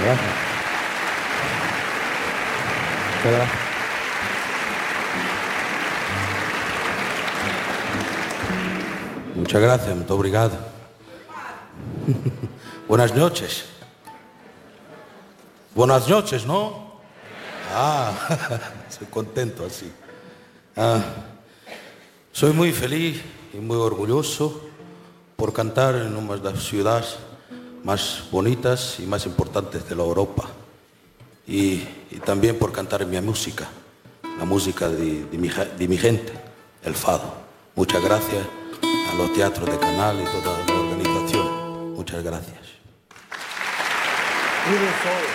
Gracias. Muchas gracias. Muchas gracias, muito obrigado. Buenas noches. Buenas noches, ¿no? Soy contento así. Soy muy feliz y muy orgulloso por cantar en una de las ciudades más bonitas y más importantes de la Europa. Y también por cantar mi música, la música de mi gente, el fado. Muchas gracias a los teatros de Canal y toda la organización. Muchas gracias.